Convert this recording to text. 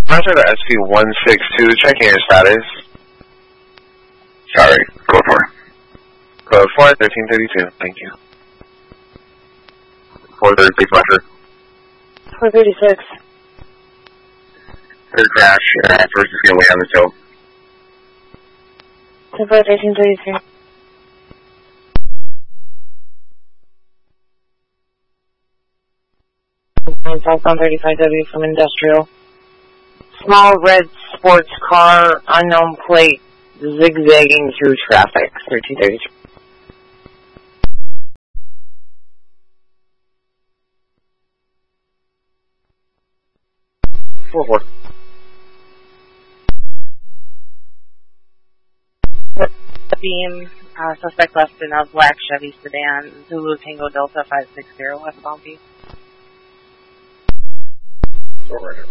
Roger the SC-162, checking your status. Sorry, go for it. Code 4, 1332, thank you. 436, Roger. 436. Third crash, first is getting way on the tilt. 1333. Southbound 35W from Industrial. Small red sports car, unknown plate, zigzagging through traffic. 1333. Forward. Beam, suspect left in a black Chevy sedan, Zulu Tango Delta 560 westbound B. Forward.